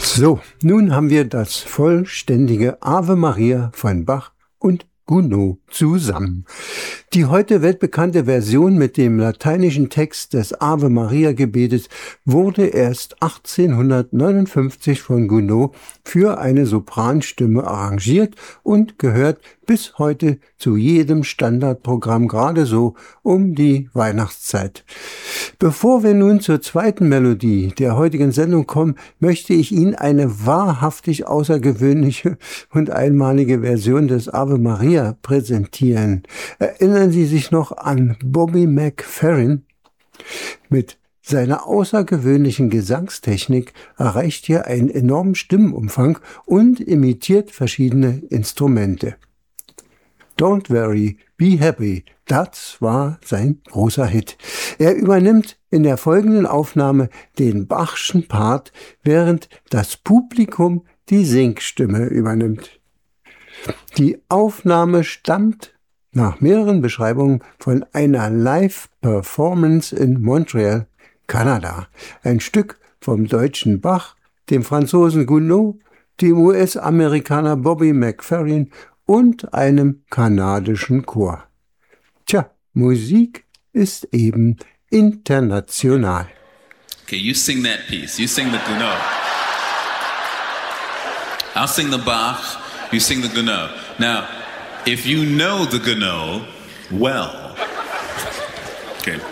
So, nun haben wir das vollständige Ave Maria von Bach und Gounod zusammen. Die heute weltbekannte Version mit dem lateinischen Text des Ave Maria Gebetes wurde erst 1859 von Gounod für eine Sopranstimme arrangiert und gehört bis heute zu jedem Standardprogramm, gerade so um die Weihnachtszeit. Bevor wir nun zur zweiten Melodie der heutigen Sendung kommen, möchte ich Ihnen eine wahrhaftig außergewöhnliche und einmalige Version des Ave Maria präsentieren. Erinnern Sie sich noch an Bobby McFerrin? Mit seiner außergewöhnlichen Gesangstechnik erreicht er einen enormen Stimmenumfang und imitiert verschiedene Instrumente. Don't Worry, Be Happy, das war sein großer Hit. Er übernimmt in der folgenden Aufnahme den Bachschen Part, während das Publikum die Singstimme übernimmt. Die Aufnahme stammt nach mehreren Beschreibungen von einer Live-Performance in Montreal, Kanada. Ein Stück vom deutschen Bach, dem Franzosen Gounod, dem US-Amerikaner Bobby McFerrin und einem kanadischen Chor. Tja, Musik ist eben international. Okay, you sing that piece. You sing the Gounod. I'll sing the Bach. You sing the Gounod. Now, if you know the Gounod well, okay.